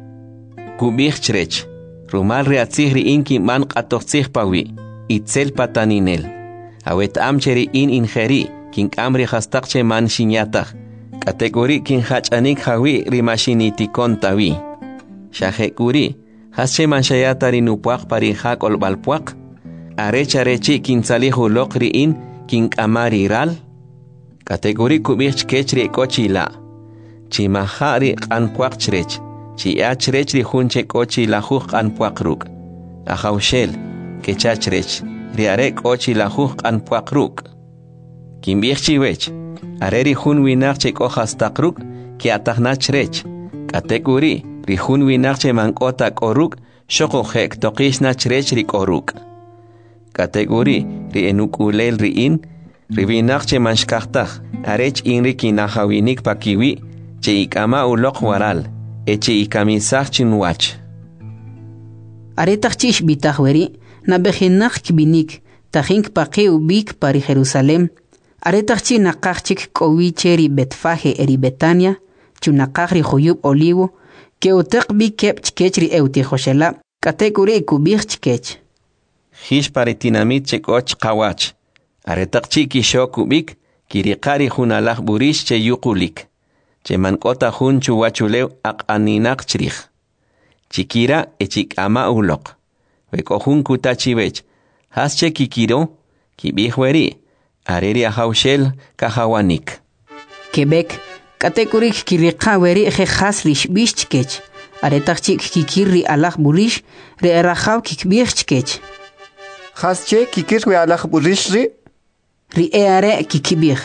kubich chrech rumal reatzih riin ki man qatoxtzih pawi itzel pataninel awet am cheri in ingeri kin amri hastak che manshinyatah kategori kin hachanik hawi rimashinitikon tawi shahekuri hasche manshayata rinupuak pari hak olbalpuak arecha rechi kin salihu lokri in kin amari ral kategori kubich kechri kochila chimahari qanpuak chrech chi achrech ri hunche kochila huk qanpuak ruk ahawshel kechachrech riare kochila huk qanpuak ruk kin bichchi wech areri hun winak che kohas takruk ki atahna chrech kategori rihun winakche mankota koruk shoko hek tokishna chrech ri koruk kategori ri enukulel ri in ri winakche manshkahtah arech inri kinahawinik pakiwi che ikama ulok waral eche ikamisach chinwach aretach chish bitahweri na bejinak kibinik tahink paqi ubik pari Jerusalem aretach chi naqachik kowi cheri Betfaje eri Betania chunaqari huyub olivo que utek bi kep chkechri euti joshela kategori kubich chkech hish paritinamit chekoch qawach aretak chiki shokubik kiriqari hunalaj burish che yuqulik che mankota hun chuwachulew aqaninak chrij chikira echik ama ulok weko hun kutachibech hasche kikiro kibihweri areri ahawshel kahawanik Quebec kategori kiriqa weri je khasrish bishchkech aretachik kikiri alaj burish re erahaw kikbirchkech Hasche kikir we alaj burish ri ri eare kikibir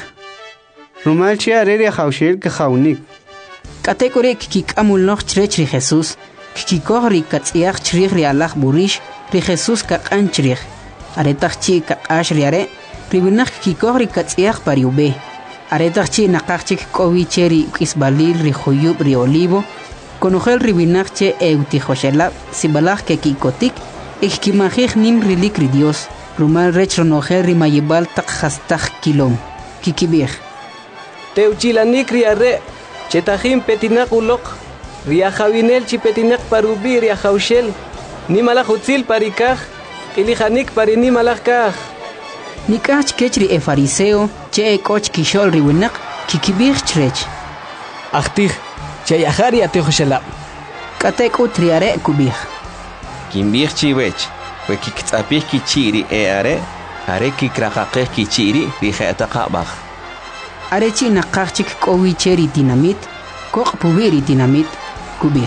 rumal chi areri ahawshel kahawnik kategori kikamul noch chrechri Jesus kikikohri katsiach chrich ri alaj burish ri Jesus kaqan chrich aretachik kaqash ri are ribinach kikikohri katsiach pariube aretachchi naqachik kowicheri kisbalil ri huyub ri olivo konojel ribinachche euti joshela sibalaj ke kikotik ikimajij nim rilik ri Dios rumal rech ronojel ri mayibal tak hastaj kilom kikibir teuchilanik ri are chetajim petinak ulok ri ahawinel chi petinak parubi ri ahawshel nimalaj utzil parikaj ilijanik pari nimalaj kaj nikach kechri e fariseo che koch kishol riwinak kikibir chrech achtih che yahari atijoshela katek utriare kubir kimbir chiwech we kiktsapih kichiri e are are kikraqaqeh kichiri ri khataqabah arechi naqachik kowicheri dinamit koq pubiri dinamit kubir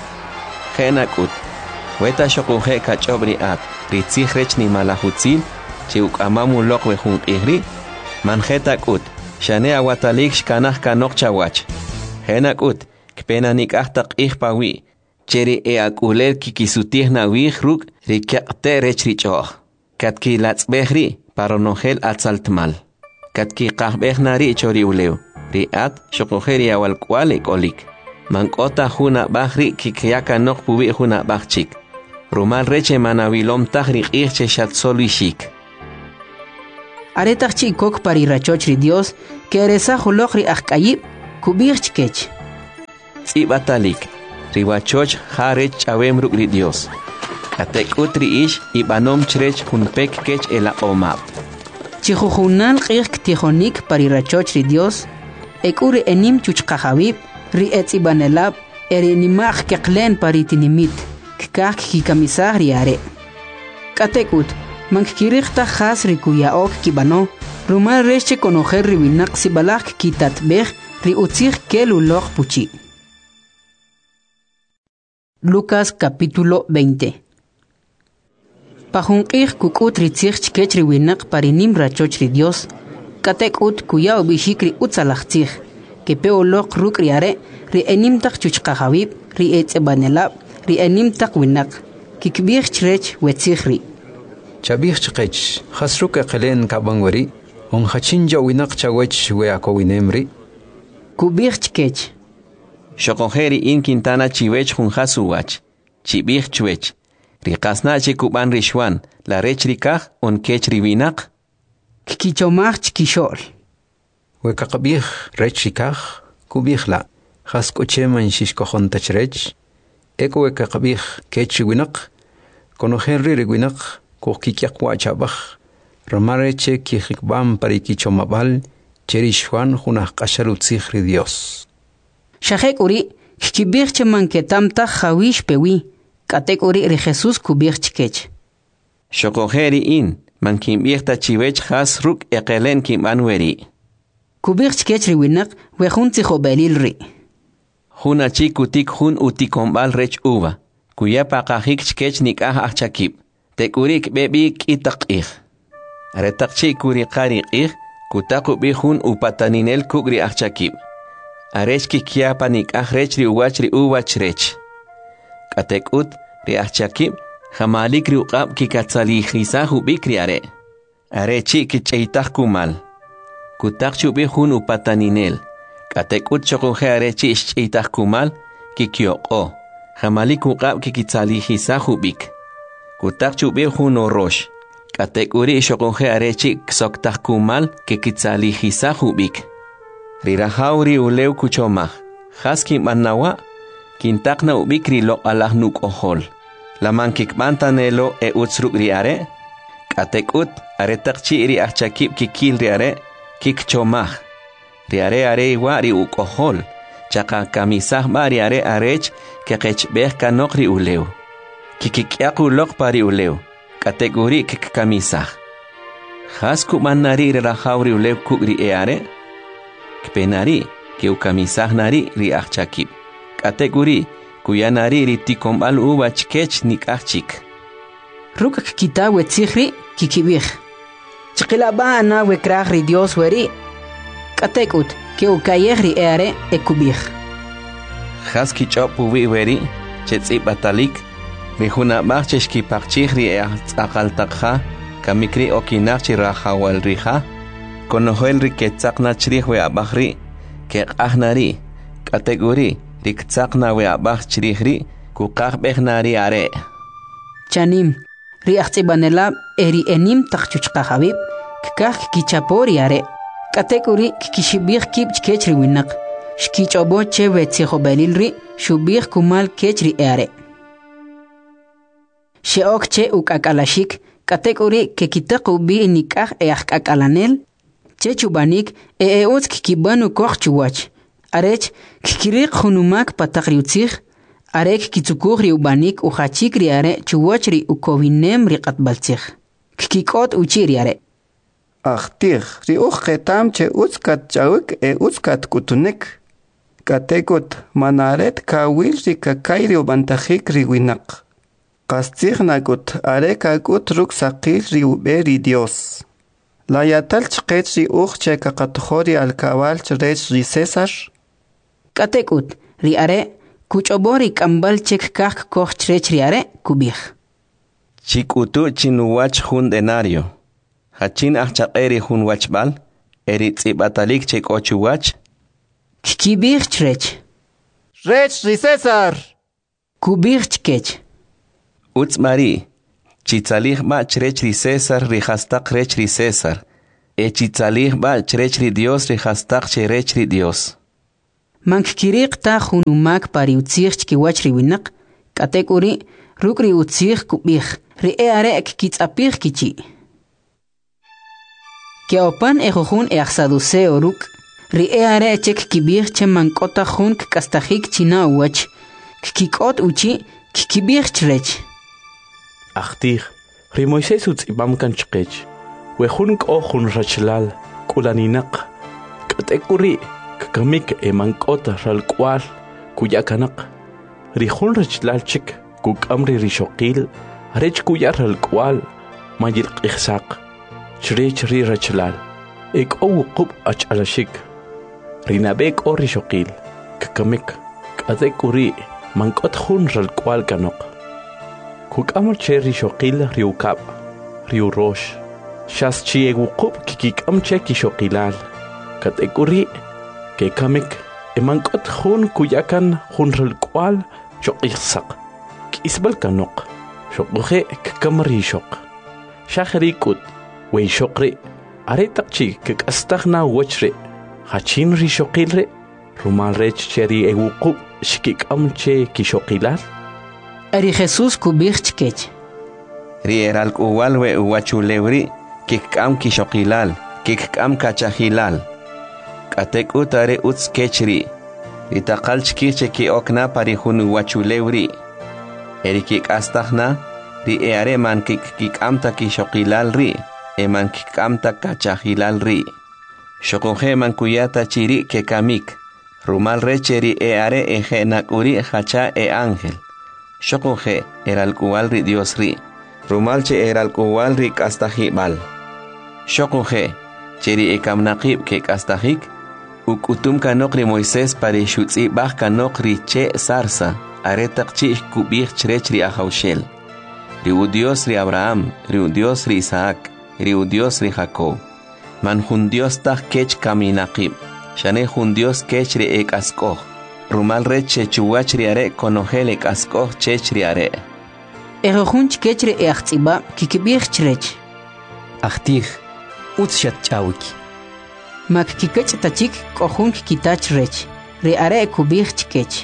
khenakut weta shoquje kachobri at ri tsihrech ni malahutzil che ukamamu lok we hun ihri manjeta kut shane awatalik shkanaj kanok chawach henakut kpenanik ahtaq ihpawi cheri e akulel kikisutih na wihruk rikaqte rechrichoh katki latzbehri paronogel atzaltmal katki qahbehnari chori ulew riat shoqojeri awal kwale kolik mankota huna bahri kikyaka nok puwi huna bahchik rumal reche manavilom tahri qihche shatsolishik aretaq chikok pari rachoch ri Dios que eresa julok ri akayib kubir chkech. Tsibatalik, riwachoch harech chawem ruk ri Dios. Katek utri ish ibanom chrech hunpek kech ela omab. Chihujunal qik tijonik pari rachoch ri Dios, ekuri enim chuchqahabib ri etzibanelab eri nimach keklen pari tinimit, kkak kikamisah ri are. Katekut, mankirikta khas ri kuyaok kibano, rumal reche conocer ri winak sibalak kitatbeh ri utzig kelulok puchi. Lucas capítulo veinte. Pajunqih kukut ri tzig chkech ri winak parinim rachoch ri Dios, katekut kuyao bishik ri utzalach tzig, que peolok ruk ri are, ri enimtak chuchqahabib, ri etzebanelab, ri enimtak winak, kikbih chrech wetzig ri. Chabih chqech, khasruk aqlen kabangwari, on hachinja winak chawech weako winemri. Kubih chkech. Shokonjeri in Quintana chiwech hun hasuwach, chibih chwech. Rikasna chikuban rishwan, la rech rikaj on kech riwinak. Kikichomach chkishol. Wekakabih rech rikaj, kubih la. Haskocheman shishkohon tachrech. Eko wekakabih kech riwinak. Konojenri riwinak, kukikiakwa chabaj. Ramareche kijikbam parikichomabal, cherishwan hunah kasharutzig ri Dios. Shahek uri, kibir cheman ketamta jawish pewi. Katek uri ri Jesus kubir chkech. Shokonjeri in, man kimbirta chiwech has ruk ekelen kimbanweri. Kubir chkech ri winak, wejun tzihobelil ri. Juna chikutik jun utikombal rech uva, kuya pakajik chkech nikah achakib. Tekurik bebik itakih. Aretak chikuri qarikih, kutaku bijun upataninel kugri achakib. Arech kikiapa nikah rech ri uwach ri uwach rech. Katekut ri achakib, jamalik ri uqab kikatzalijisahu bikri are. Arechi kicheitaj kumal. Kutak chubijun upataninel. Katekut chokunje arechi ischeitaj kumal, kikioko. Jamalik uqab kikitzalijisahu bik. Kutak chubijun orosh. Katekuri shokonje arechi ksoktaj kumal, kikitzalijisahu bik. Rirahauri uleu kuchomah. Haski manawa. Kintakna ubikri lo alah nuk ohol. Laman kikbantanelo e utsruk riare. Katekut aretakchi ri achakib kikil riare. Kikchomah. Riare are iwa ri uk ohol. Chaka kamisah ba riare arech kekechbeh kanok ri uleu. Kikikyaku lok pari uleu. Kategori kikkamisah. Hasku manari rirahauri uleu kukri eare. Kpenari ke ukamisah nari ri achakib. Kategori kuyanari ri tikombal uwa chkech nikachik. Ruk kita wetzigri kikibih. Chikilaba ana wekrah ri Dios weri. Katekut ke ukayegri eare ekubih. Haski chopu wi weri chetzibatalik. Mihuna machchesh ki pakchigri e akaltakha kamikri okinachchi rahawal riha. Konohel ri ketzakna chrihwe abahri ke ahnari. Kategori riktzakna we abah chrihri kukah behnari are. Chanim ri achtsibanelab eri enim takchuchqa habib kikah kichapori are. Kategori kikishibih kib chkechri winak. Shkichobo che wetzihobelilri shubih kumal kechri are. Sheok che ukakalashik kategori ke kitaku bi nikah e akalanel che chubanik e eots kibanu koch chuwach arech kikirik khunumak patakriutzig arek kitsukuri ubanik u khachikri are chuwachri u kovinem riqatbaltzig kikikot uchiri are Achtir ri uqetam che utskat chawik e utskat kutunik katekot manaret kawil ri kakayri ubantajik ri winak Kastignagut arekagut ruksaqil ri uberi Dios. La yatal chqet ri uqche kakatjori al cabal chrech ri César. Katekut ri are kuchobori kambal chek kak koch chrech ri are kubih. Chikutu chinuwach hun denario. Hachin achaqeri hun wachbal. Eri tsibatalik chek ochuwach. Kibih chrech. Rech ri César. Kubih chkech. Uts Mari, chitzalih ma chrech ri César ri hastak rech ri César. Echitzalih ba cherechri Dios ri hastaq cherechri Dios. Mankkirik ta hunumak pari utzich kiwach ri winak, katek uri rukri utzich kubich, ri e arek kitzapich kichi. Keopan ejohun e axaduseo ruk, ri e are chek kibich che mankota hun kastahik china uwach, kikot uchi kikibich chrech. Achtich, ri Moises utz ibam kan chkech, we hun ko hun rachlal, kulaninak, katek uri, kakamik e mankota ralkwal, kuyakanak, ri hun rachlal chik, kuk amri rishokil, rech kuyar ralkwal, majil qihsak. Chrech ri rachlal ek o qub ach alashik rinabek o rishokil kakamik katek uri mankot khun ral kwal kanok kuk amol che rishokil riukap riu rosh shas chi egu qub kikik am che kishokilal katek uri ke kamik e mankot khun kuyakan khun ral kwal shoqihsak kisbal kanok shoqhe kakamri shok shakhri kut wey shokri aretaqchi kastagna wachre hachin ri shokilre rumal rech cheri eguqub shikik amche kishokilal Ari Jesus kubich chkech. Ri eral uwal we uwachulewri kikam kishokilal kikam kachahilal katek utare uts kechri itaqal chkiche ki okna pari hun uwachulewri eri kik astagna ri eare man kik kikam ta kishokilal ri eman kikamta kachahilal ri. Shokoje man kuyata chiri ke kamik. Rumal recheri e are e genakuri hacha e ángel. Shokoje eral kual ri Dios ri. Rumal che eral kual ri kastahibal. Shokoje cheri e kamnaqib ke kastahik. Ukutum kanok ri Moisés pare shutzi bah kanok ri che sarsa. Aretak chi kubich chrech ri ahaushel. Riu Dios ri Abraham, riu Dios ri Isaac. Riu Dios ri Jacob. Man jun Dios tah kech kaminaqib. Shane jun Dios kech ri ek askoh. Rumal reche chuwach ri are konogel ek askoh chech ri are. Ejohun chkech ri e achtsiba kikibich chrech. Achtich, utshat chawik. Mak kikech tachik kohun kikitach rech. Ri are kubich chkech.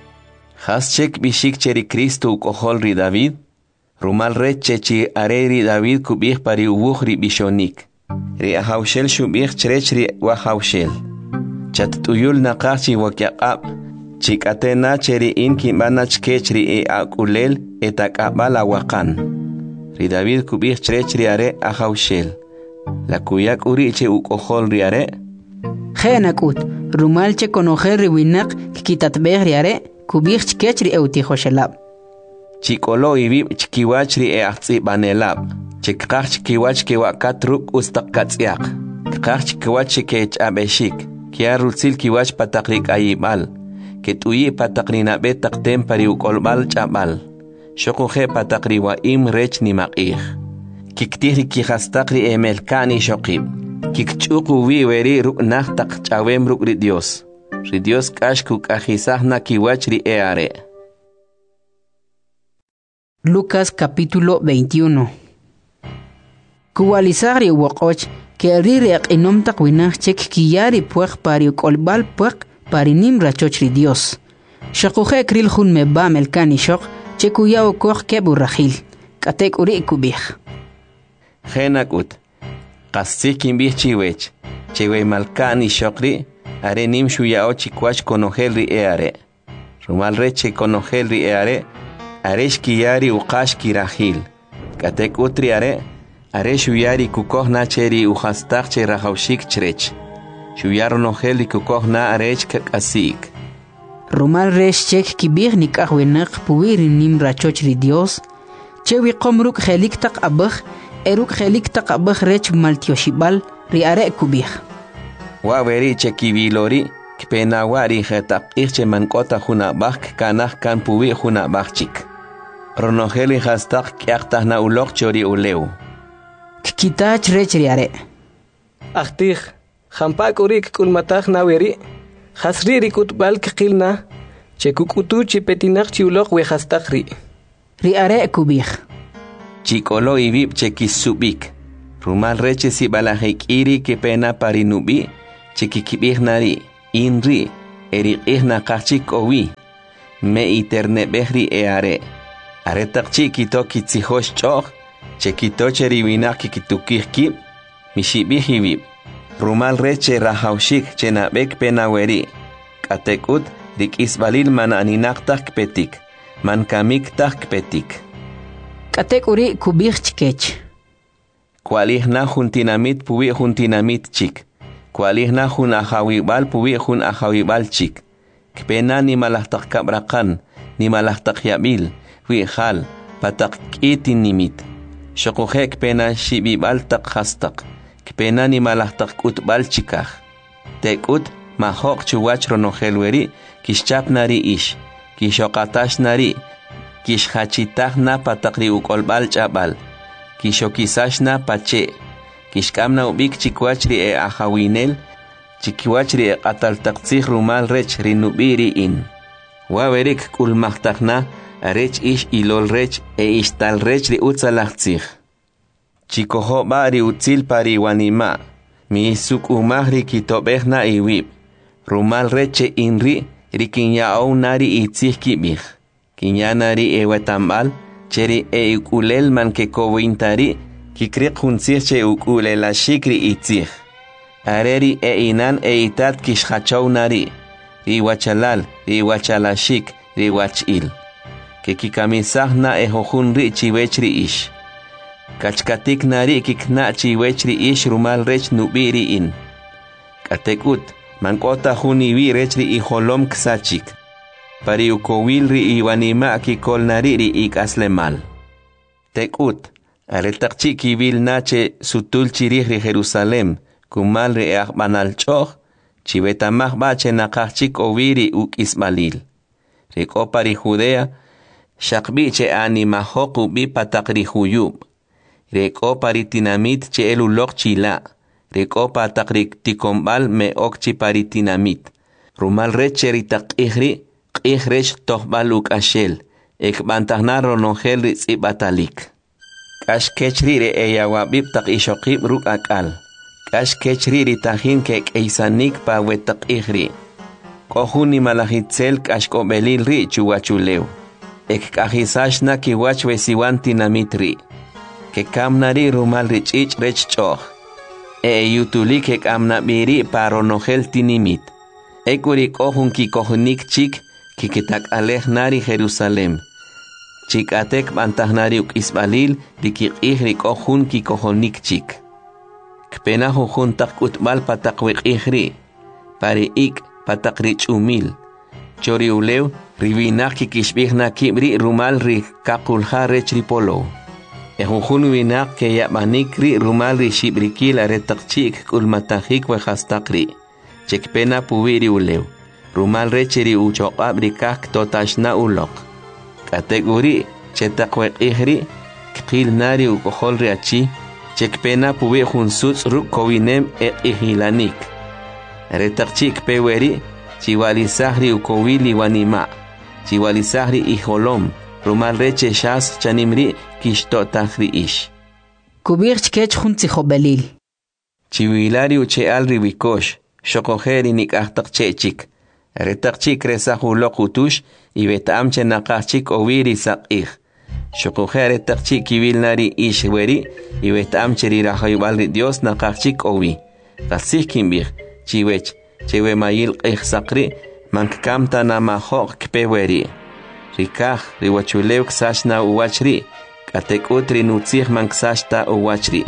Has chek bishik cheri Cristo ukohol ri David. Rumal reche chi are ri David kubich pari uwuch ri bishonik. Ri ahaushel shubich chrech ri wahaushel. Chat tuyul naqachi wakyaqab. Chikatena cheri in kimbana chkech ri e akulel etakabal awakan. Ri David kubich chrech ri are ahaushel. La kuyak uri che ukohol ri are. Genakut, rumal che konojer ri winak kikitatbeh ri are kubich chkech ri eutihoshelab. Chikolo ibib chikiwach ri e ahtsi banelab. Chikqach chikiwach kiwakat ruk ustaqatsiaq. Kqach chikiwach chikech abeshik. Kia rutzil kiwach patakrik ayibal. Ketuyi patakrina betak tempari ukolbal chabal. Shokoje patakri wa im rech ni maqih. Kiktiri kihastakri e melkani shokib. Kikchuku wi weri ruk nahtaq chawem ruk ri Dios. Ri Dios kashku kahisahna kiwach ri e are. Lucas capítulo veintiuno. Kuwalizari wakoch que riri inom takwinach chek kiyari puech pari kolbal puech pari nim rachochri Dios. Shakuje kril hun me ba melkani shok chekuyao koch kebu rachil. Katek uri kubich. Genakut. Kastikin bich chiwech. Chewe malkani shokri are nim shuyao chikwach konohelri e are. Rumal reche konohelri e are. Aresh kiyari uqash kirahil. Katek utri are. Aresh uyari kukoh na cheri uhastaq che rahaushik chrech. Shuyaro noheli kukoh na aresh kakasik. Rumal resh chek kibir nikah wenak puwiri nim rachochri Dios. Chewi komruk helik tak abah. Eruk helik tak abah rech maltioshibal ri are kubih. Waweri chekibilori. Kpenawari hetak irche mankota huna bak kanah kan puwi huna bakchik. Ronoheli hastak kiaktah na ulok chori uleu. Kikita chrech ri are. Achtih, hampak urik kulmatah na weri. Hasri rikut bal kikilna. Chekukutu chipetinak chiulok we hastakri. Ri are kubih. Chikolo ibib chekisubik. Rumal reche si balajekiri que pena parinubi, chiquikibignari, inri, erikihna kachik owi, me iterne behri eare. Aretakchi kito kitzihosh choch, chekito cheribina kikitukihkib, mishibihibib. Rumal reche rahaushik chenabek penaweri. Katekut dik isbalil man aninaktak kpetik, man kamiktak kpetik. Katekuri kubich chikech. Kualihna juntinamit puwi juntinamit chik. Kualihna jun ahawibal puwi jun ahawibal chik. Kpena ni malahtak kabrakan, ni malahtak yabil, wihal, patak kitin nimit. Shokuhe kpena shibibal tak hastak. Kpena ni malahtak utbal chikah. Tekut mahok chuwach ronohelweri, kishchap nari ish, kishokatash nari, kishhachitah na patakri ukolbal chabal. Kishokisashna pache, kishkamna ubik chikwachri e ahawinel, chikwachri e ataltaktsih rumal rech rinubiri in. Wawerik kulmachtakna, arech ish ilol rech e ishtal rech ri utzalachtsih. Chikoho bari utzil pari wanima, mi isuk umahri kitobehna iwib. Rumal reche inri, rikinyao nari itzih kibih. Kinyanari e wetambal, cheri e ukulel man ke kowintari, kikrik hunsir che ukulela shikri itzih. Areri e inan e itat kishhachow nari, riwachalal, riwachalashik, riwachil. Ke kikamisahna e hohunri chiwechri ish. Kachkatik nari kikna chiwechri ish rumal rech nubiri in. Katekut, mankota huniwi rechri iholom ksachik. Pari ukowilri iwanima kikol nariri ik aslemal. Tekut, aretakchi kibil nache sutul chirihri Jerusalem, kumalri e akbanal choch, chibetamach bache nakachik oviri uk ismalil. Riko pari Judea, shakbiche animahok bi patakri huyub. Riko pari tinamit che elulok chila. Riko patakri tikombal me okchi pari tinamit. Rumal reche ritak ihri, Ihrech tohbaluk ashel, ek bantahna ronongel ritzi batalik. Kash kechri e yawabib tak ishokib ruk akal. Kash kechri ritahin kek eisanik pa wetak ihri. Kohuni malahitzel kash kobelil ri chuwachuleu. Ek kahisashna kiwach wesiwan tinamitri. Ke kamnari rumal richich rech choch. E yutulik ek amnabiri pa ronongel tinimit. Ekurik ohun ki kohunik chik, kikitak alej nari Jerusalem. Chikatek bantahnari uk isbalil, dikik ihri kohun ki kohonik chik. Kpena hujun tak utbal patakwik ihri. Pari ik patak rich umil. Chori ulew, rivinak kikishbihna kibri rumal ri kakulha rech ripolo. E hujun winak ke yabanik ri rumal ri shibrikil aretak chik kulmatahik we hastakri. Chekpena puwiri ulew. Rumal recheri ucho abrikak totashna ulok. Kategori chetakwek ihri, kpil nari ukohol riachi, chekpena puwe hunsuts ruk kowinem e ihilanik. Retakchik peweri, chiwalisahri ukowili wanima, chiwalisahri iholom, rumal reche shas chanimri kishtotahri ish. Kubich kech huntsiho belil. Chiwilari uche alri wikosh, shokoheri nik ahtak chechik. Retakchik resahulok utush, y betamche nakachik oviri sakih. Shokuhe retakchik kivilnari ishweri, y betamche rirahayubalri Dios nakachik ovi. Kasih kimbih, chiwech, chewe mayil ich sakri, mankamta namahok kpeweri. Rikah, riwachulew ksashna uwachri, katek utri nutzih manksashta uwachri.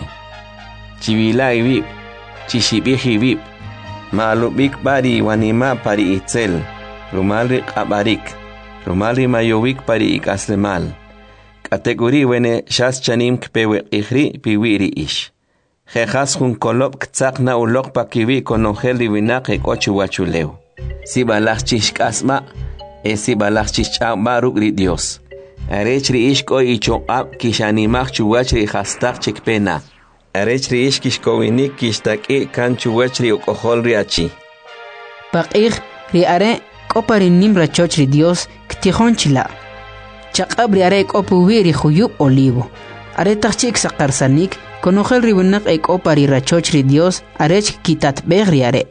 Chivila ivib, chishibih ivib. Maalubik bari wanima pari itzel, rumalri qabarik, rumalri mayowik pari ikaslemal. Kategori wene shas chanim kpewe ihri piwiri ish. Jejas hun kolop ktsak na ulok pakiwi konongel divinak ek ochu wachulew. Si balach chishkasma, e si balach chishkama rukri Dios. Arechri ish ko icho ab kishanimach chuwachri hastak chekpena. Arechri ish kishkowinik kishtaki kan chuwachri ukohol riachi. Pakir ri are kopari nimra chochri Dios ktihon chila. Chakabri are kopuwiri huyub olivo. Are tachik sakarsanik Conojel ribunak ek opari rachoch ri Dios arech kitat begri are.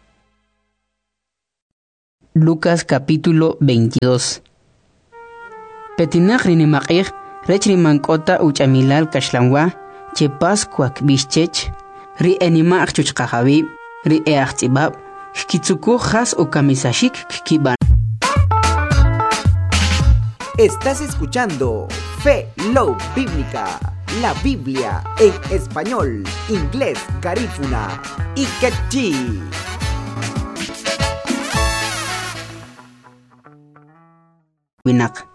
Lucas capítulo veintidós. Petinak rinimakih rech rimankota uchamilal kashlanwa che pascuac bischech ri enima chuchqahabib ri eachtibab kitsuku has o camisashik kiban. Estás escuchando Fe Low Bíblica, la Biblia en español, inglés, garífuna y quechí. Winak